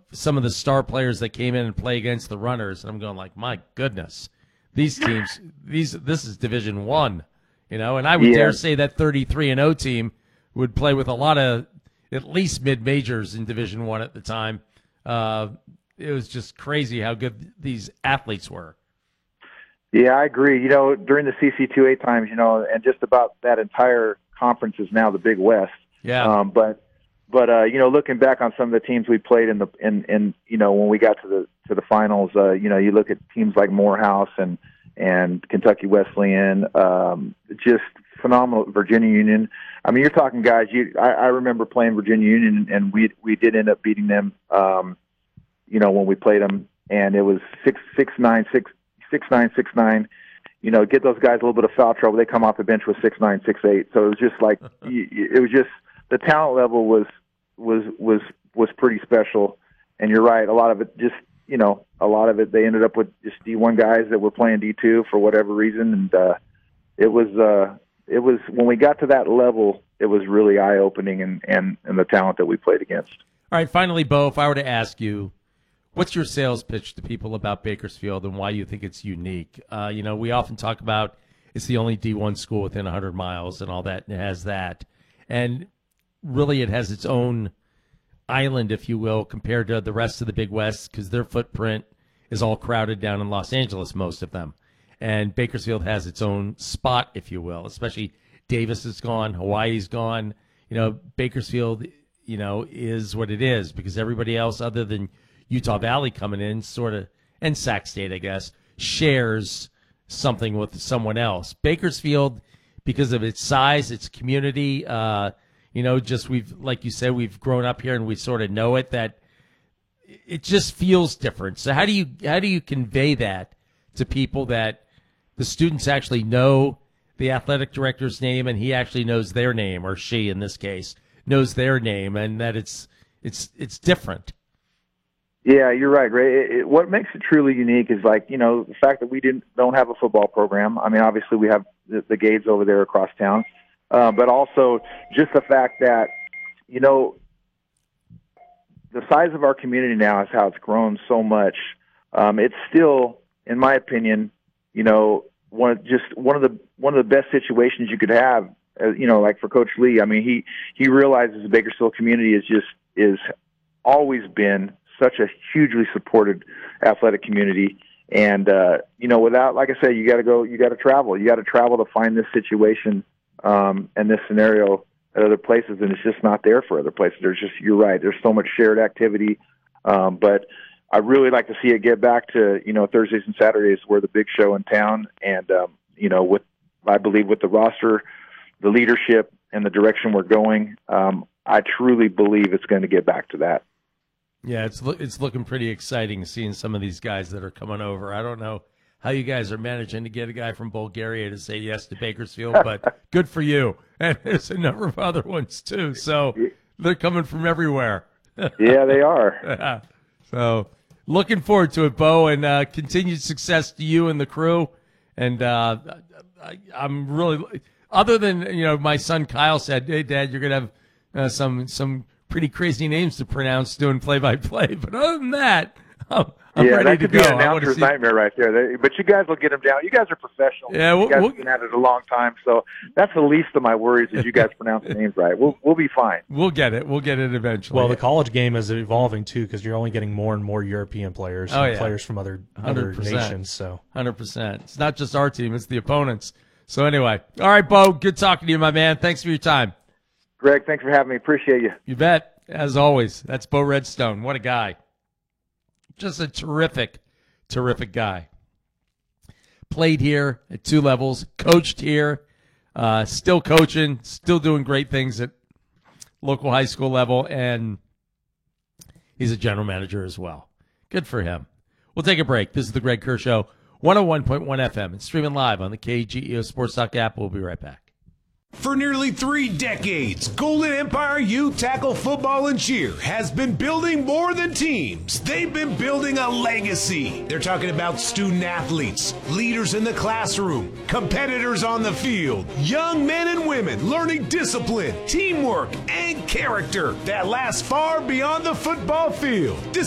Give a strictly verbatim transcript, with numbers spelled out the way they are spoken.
some of the star players that came in and play against the runners, and I'm going like, my goodness, these teams, these this is Division One, you know, and I would yeah. dare say that thirty-three and oh team would play with a lot of at least mid majors in Division One at the time. Uh, it was just crazy how good these athletes were. Yeah, I agree. You know, during the C C two A times, you know, and just about that entire conference is now the Big West. Yeah. Um, but but uh, you know, looking back on some of the teams we played in the in, in you know when we got to the to the finals, uh, you know, you look at teams like Morehouse and and Kentucky Wesleyan, um, just phenomenal. Virginia Union. I mean, you're talking guys. You, I, I remember playing Virginia Union, and we we did end up beating them. Um, you know, when we played them, and it was six six nine six. Six nine, six nine, you know, get those guys a little bit of foul trouble. They come off the bench with six nine, six eight. So it was just like it was just the talent level was was was was pretty special. And you're right, a lot of it just you know a lot of it they ended up with just D one guys that were playing D two for whatever reason. And uh, it was uh, it was when we got to that level, it was really eye opening and and and the talent that we played against. All right, finally, Bo, if I were to ask you, what's your sales pitch to people about Bakersfield and why you think it's unique? Uh, you know, we often talk about it's the only D one school within one hundred miles and all that, and it has that. And really it has its own island, if you will, compared to the rest of the Big West because their footprint is all crowded down in Los Angeles, most of them. And Bakersfield has its own spot, if you will, especially Davis is gone, Hawaii's gone. You know, Bakersfield, you know, is what it is because everybody else other than Utah Valley coming in sort of, and Sac State, I guess, shares something with someone else. Bakersfield, because of its size, its community, uh, you know, just we've, like you said, we've grown up here and we sort of know it, that it just feels different. So how do you, how do you convey that to people that the students actually know the athletic director's name and he actually knows their name, or she in this case knows their name, and that it's, it's, it's different? Yeah, you're right, Ray. It, it, what makes it truly unique is like, you know, the fact that we didn't don't have a football program. I mean, obviously we have the, the Gades over there across town, uh, but also just the fact that, you know, the size of our community now is how it's grown so much. Um, it's still, in my opinion, you know, one of just one of the one of the best situations you could have. Uh, you know, like for Coach Lee. I mean, he he realizes the Bakersfield community is just is always been such a hugely supported athletic community. And, uh, you know, without, like I said, you got to go, you got to travel, you got to travel to find this situation um, and this scenario at other places. And it's just not there for other places. There's just, you're right. There's so much shared activity. Um, but I really like to see it get back to, you know, Thursdays and Saturdays were the big show in town. And, um, you know, with, I believe with the roster, the leadership and the direction we're going, um, I truly believe it's going to get back to that. Yeah, it's it's looking pretty exciting seeing some of these guys that are coming over. I don't know how you guys are managing to get a guy from Bulgaria to say yes to Bakersfield, but good for you. And there's a number of other ones too, so they're coming from everywhere. Yeah, they are. So looking forward to it, Bo, and uh, continued success to you and the crew. And uh, I, I'm really, other than, you know, my son Kyle said, "Hey, Dad, you're gonna have uh, some some." pretty crazy names to pronounce doing play-by-play, but other than that, I'm, I'm yeah, ready that to could go. be an announcer's see... nightmare right there. They, but you guys will get them down. You guys are professionals. Yeah, we'll, you guys we'll... have been at it a long time, so that's the least of my worries is you guys pronounce the names right. We'll we'll be fine. We'll get it. We'll get it eventually. Well, the college game is evolving too because you're only getting more and more European players, oh, and yeah. players from other other nations. So, one hundred percent. It's not just our team; it's the opponents. So anyway, all right, Bo. Good talking to you, my man. Thanks for your time. Greg, thanks for having me. Appreciate you. You bet. As always, that's Bo Redstone. What a guy. Just a terrific, terrific guy. Played here at two levels, coached here, uh, still coaching, still doing great things at local high school level, and he's a general manager as well. Good for him. We'll take a break. This is the Greg Kerr Show, one oh one point one F M, and streaming live on the K G E O Sports Talk app. We'll be right back. For nearly three decades, Golden Empire Youth Tackle Football and Cheer has been building more than teams. They've been building a legacy. They're talking about student athletes, leaders in the classroom, competitors on the field, young men and women learning discipline, teamwork, and character that lasts far beyond the football field.